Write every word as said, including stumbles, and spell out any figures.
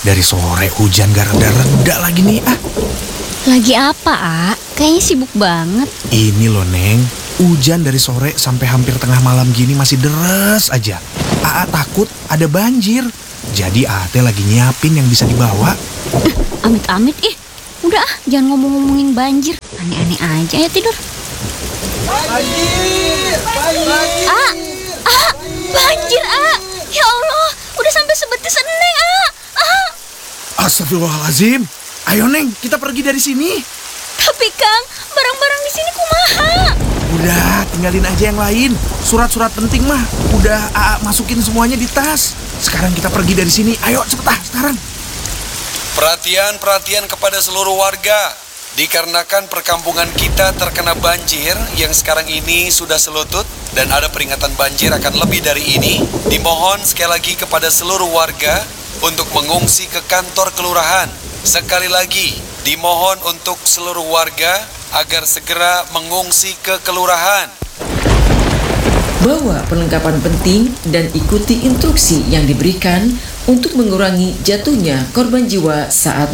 Dari sore hujan gak reda-reda lagi nih ah. Lagi apa, A? Kayaknya sibuk banget. Ini loh Neng, hujan dari sore sampai hampir tengah malam gini masih deres aja. Aa takut ada banjir. Jadi Aa teh lagi nyiapin yang bisa dibawa. Eh, amit-amit ih. Udah ah, jangan ngomong-ngomongin banjir. Aneh-aneh aja ya tidur. Banjir! Banjir! A, A, banjir A. Ya Allah, udah sampai sebetis Neng A. A. Astagfirullahaladzim. Ayo Neng, kita pergi dari sini. Tapi Kang, barang-barang di sini kumaha. Udah, tinggalin aja yang lain. Surat-surat penting mah udah Aa masukin semuanya di tas. Sekarang kita pergi dari sini. Ayo cepet ah, sekarang. Perhatian-perhatian kepada seluruh warga. Dikarenakan perkampungan kita terkena banjir yang sekarang ini sudah selutut dan ada peringatan banjir akan lebih dari ini, dimohon sekali lagi kepada seluruh warga untuk mengungsi ke kantor kelurahan. Sekali lagi, dimohon untuk seluruh warga agar segera mengungsi ke kelurahan. Bawa perlengkapan penting dan ikuti instruksi yang diberikan untuk mengurangi jatuhnya korban jiwa saat